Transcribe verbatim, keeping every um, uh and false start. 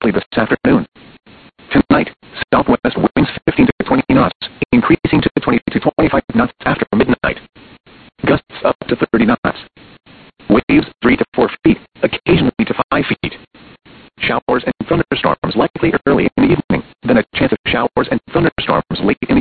early this afternoon. Tonight, southwest winds fifteen to twenty knots, increasing to twenty to twenty-five knots after midnight. Gusts up to thirty knots. Waves three to four feet, occasionally to five feet. Showers and thunderstorms likely early in the evening, then a chance of showers and thunderstorms late in the